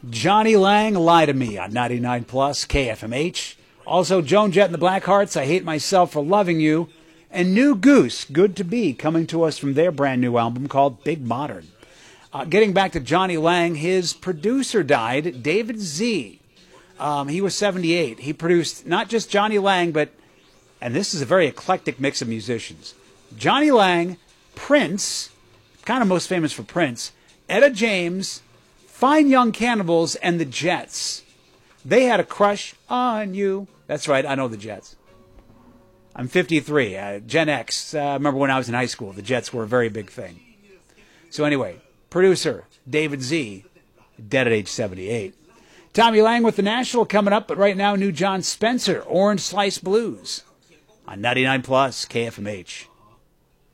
Johnny Lang, Lie to Me on 99 Plus KFMH. Also, Joan Jett and the Blackhearts, I Hate Myself for Loving You. And New Goose, Good to Be, coming to us from their brand new album called Big Modern. Getting back to Johnny Lang, his producer died, David Z. He was 78. He produced not just Johnny Lang, but, and this is a very eclectic mix of musicians, Johnny Lang, Prince, kind of most famous for Prince, Etta James, Fine Young Cannibals, and the Jets. They had a crush on you. That's right, I know the Jets. I'm 53, Gen X. Remember when I was in high school, the Jets were a very big thing. So anyway, producer David Z, dead at age 78. Tommy Lang with the National coming up, but right now, new John Spencer, Orange Slice Blues on 99 Plus KFMH.